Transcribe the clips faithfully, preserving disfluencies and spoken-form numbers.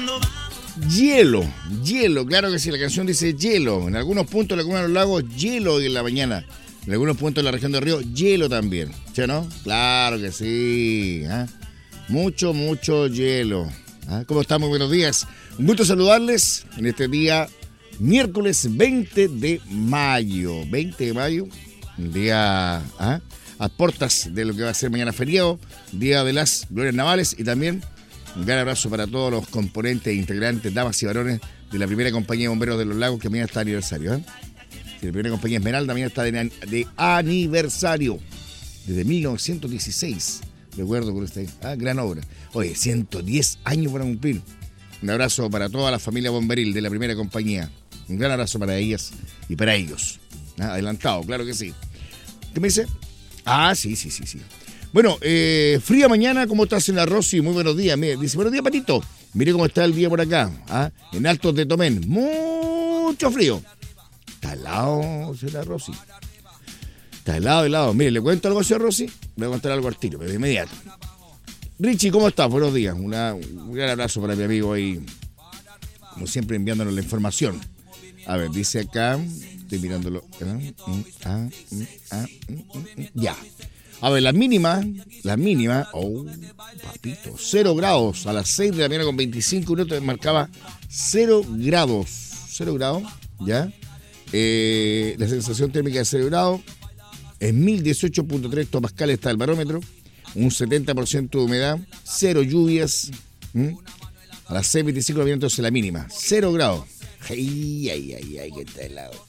Hielo, hielo, claro que sí, la canción dice hielo. En algunos puntos de la Comuna de los Lagos, hielo hoy en la mañana. En algunos puntos de la región del Río, hielo también. ¿Sí o no? Claro que sí. ¿eh? Mucho, mucho hielo. ¿eh? ¿Cómo están? Muy buenos días. Un gusto saludarles en este día, miércoles veinte de mayo. veinte de mayo, un día ¿eh? a puertas de lo que va a ser mañana feriado, Día de las Glorias Navales, y también un gran abrazo para todos los componentes e integrantes, damas y varones de la primera compañía de bomberos de los lagos, que mañana está de aniversario. ¿eh? La primera compañía Esmeralda mañana está de, de aniversario. Desde mil novecientos dieciséis. Recuerdo con usted. Ah, gran obra. Oye, ciento diez años para cumplir. Un abrazo para toda la familia bomberil de la primera compañía. Un gran abrazo para ellas y para ellos. ¿Ah? Adelantado, claro que sí. ¿Qué me dice? Ah, sí, sí, sí, sí. Bueno, eh, fría mañana, ¿cómo estás en la Rosy? Muy buenos días. Mire, dice, buenos días, Patito. Mire cómo está el día por acá, ¿ah? En Altos de Tomén. Mucho frío. Está helado, señora Rosy. Está helado, helado. Mire, ¿le cuento algo, señor Rosy? Le voy a contar algo al tiro, pero de inmediato. Richie, ¿cómo estás? Buenos días. Una, un gran abrazo para mi amigo ahí, como siempre, enviándonos la información. A ver, dice acá, estoy mirándolo. Ah, ah, ya. A ver, la mínima, la mínima, oh, papito, cero grados, a las seis de la mañana con veinticinco minutos marcaba cero grados, cero grados, ¿ya? Eh, la sensación térmica de cero grados, en mil dieciocho punto tres hectopascales está el barómetro, un setenta por ciento de humedad, cero lluvias, ¿m? A las seis veinticinco minutos la mínima, cero grados, ay, ay, ay, ay, que está helado.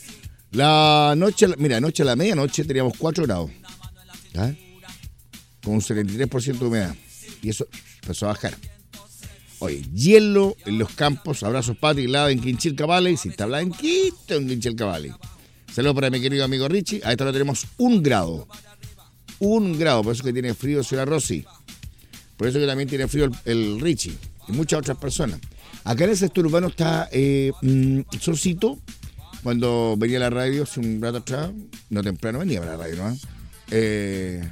La noche, mira, anoche a la medianoche teníamos cuatro grados. ¿Ah? Con un setenta y tres por ciento de humedad. Y eso empezó a bajar. Oye, hielo en los campos. Abrazos, Pati, helada en Quinchilca Valley. Si está blanquito en Quinchilca Valley. Saludos para mi querido amigo Richie. A esta hora tenemos un grado. Un grado. Por eso que tiene frío señora Rosy. Por eso que también tiene frío el, el Richie. Y muchas otras personas. Acá en el sector urbano está eh, un solcito. Cuando venía a la radio hace un rato atrás. No temprano venía para la radio, ¿no? Eh,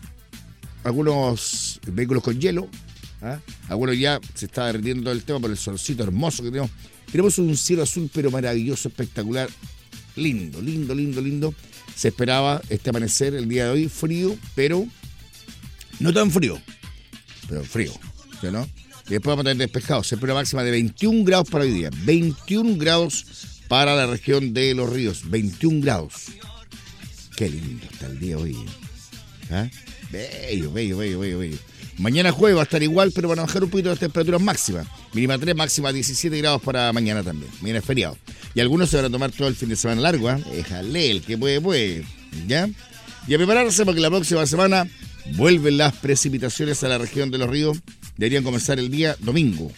algunos vehículos con hielo, ¿eh? Algunos ya se está derritiendo todo el tema por el solcito hermoso que tenemos. Tenemos un cielo azul pero maravilloso, espectacular, lindo, lindo, lindo, lindo. Se esperaba este amanecer el día de hoy frío, pero no tan frío, pero frío, ¿sí, no? Y después vamos a tener despejado. Se espera máxima de veintiún grados para hoy día, veintiún grados para la región de Los Ríos, veintiún grados. Qué lindo está el día hoy. ¿Ah? Bello, bello, bello, bello, bello. Mañana jueves va a estar igual, pero van a bajar un poquito las temperaturas máximas. Mínima tres, máxima diecisiete grados para mañana también. Mañana es feriado. Y algunos se van a tomar todo el fin de semana largo, ¿eh? Déjale, el que puede, puede. ¿Ya? Y a prepararse porque la próxima semana vuelven las precipitaciones a la región de Los Ríos. Deberían comenzar el día domingo.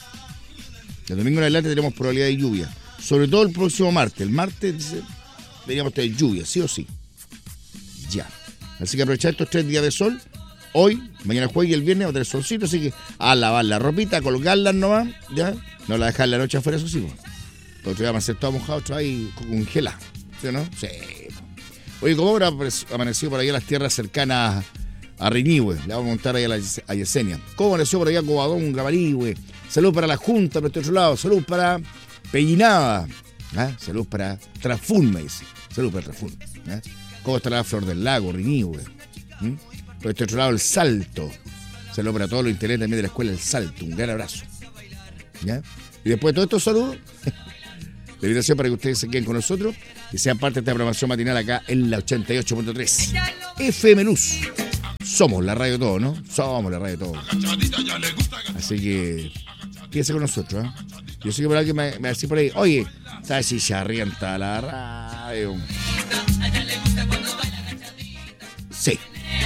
El domingo en adelante tenemos probabilidad de lluvia. Sobre todo el próximo martes. El martes dice, deberíamos tener lluvia, sí o sí. Ya. Así que aprovechar estos tres días de sol. Hoy, mañana jueves y el viernes va a tener solcito, así que a lavar la ropita, a colgarla nomás, ya. No la dejar la noche afuera, eso sí. Porque otro día vamos a ser todos mojados, otra vez y congelada. ¿Sí o no? Sí. Oye, ¿cómo habrá amanecido por allá las tierras cercanas a Riñihue? Le vamos a montar ahí a la a Yesenia. ¿Cómo amaneció por allá Cobadón, Gamarihue? Salud para la Junta, por este otro lado. Salud para Pellinada. ¿Ah? Salud para Trafún, me dice. Salud para Trafún. ¿Ah? ¿Cómo estará la Flor del Lago, Riñihue? ¿Mm? Por este otro lado, El Salto. Saludos para todos los integrantes también de la escuela El Salto. Un gran abrazo. ¿Ya? Y después de todos estos saludos, la invitación para que ustedes se queden con nosotros y sean parte de esta programación matinal acá en la ochenta y ocho punto tres. F M Luz. Somos la radio de todo, ¿no? Somos la radio de todo. Así que, quédense con nosotros, ¿eh? Yo sé que por alguien me, me va a decir por ahí, oye, ¿sabes si se arrienta la radio? Sí.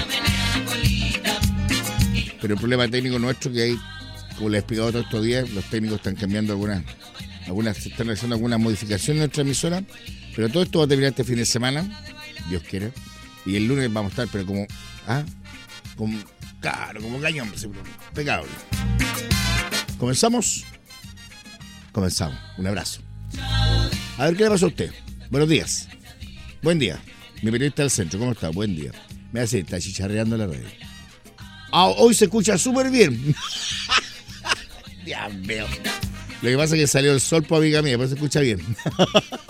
Pero el problema técnico nuestro que hay, como les he explicado todos estos días, los técnicos están cambiando algunas, algunas, están haciendo algunas modificaciones en nuestra emisora, pero todo esto va a terminar este fin de semana, Dios quiera, y el lunes vamos a estar, pero como, ah, como, claro, como cañón, pegable. ¿Comenzamos? Comenzamos. Un abrazo. A ver, ¿qué le pasó a usted? Buenos días. Buen día. Mi periodista del centro, ¿cómo está? Buen día. Me hace, está chicharreando la radio. Ah, hoy se escucha súper bien. Ya veo. Lo que pasa es que salió el sol, pues, amiga mía, pues se escucha bien.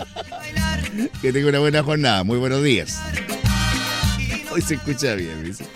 Que tenga una buena jornada. Muy buenos días. Hoy se escucha bien, dice.